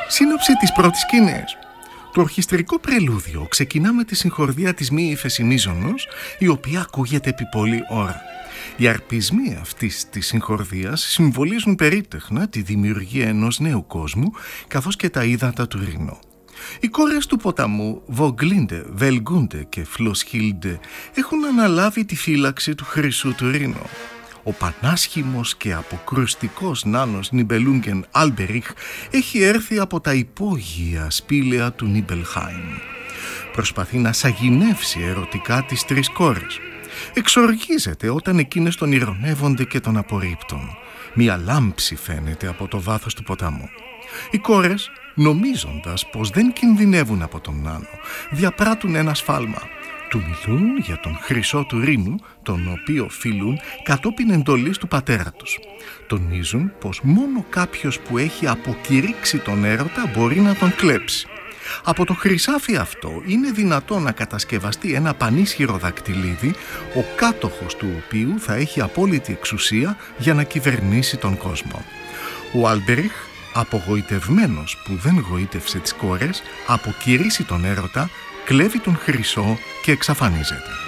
Σύνοψη της πρώτης σκηνής. Το ορχιστρικό πρελούδιο ξεκινά με τη συγχορδία της μη ύφεσιμίζωνος, η οποία ακούγεται επί πολλή ώρα. Οι αρπισμοί αυτής της συγχορδίας συμβολίζουν περίτεχνα τη δημιουργία ενός νέου κόσμου, καθώς και τα ύδατα του Ρήνο. Οι κόρες του ποταμού, Βογκλίντε, Βελγκούντε και Φλοσχίλντε, έχουν αναλάβει τη φύλαξη του χρυσού του Ρήνο. Ο πανάσχημος και αποκρουστικός νάνος Νιμπελούγκεν Άλμπεριχ έχει έρθει από τα υπόγεια σπήλαια του Νίμπελχάιμ. Προσπαθεί να σαγηνεύσει ερωτικά τις τρεις κόρες. Εξοργίζεται όταν εκείνες τον ηρωνεύονται και τον απορρίπτουν. Μια λάμψη φαίνεται από το βάθος του ποταμού. Οι κόρες, νομίζοντας πως δεν κινδυνεύουν από τον νάνο, διαπράττουν ένα σφάλμα. Του μιλούν για τον χρυσό του Ρήνου, τον οποίο φιλούν κατόπιν εντολής του πατέρα τους. Τονίζουν πως μόνο κάποιος που έχει αποκηρύξει τον έρωτα μπορεί να τον κλέψει. Από το χρυσάφι αυτό είναι δυνατό να κατασκευαστεί ένα πανίσχυρο δακτυλίδι, ο κάτοχος του οποίου θα έχει απόλυτη εξουσία για να κυβερνήσει τον κόσμο. Ο Άλμπεριχ, απογοητευμένος που δεν γοήτευσε τις κόρες, αποκηρύσει τον έρωτα, κλέβει τον χρυσό και εξαφανίζεται.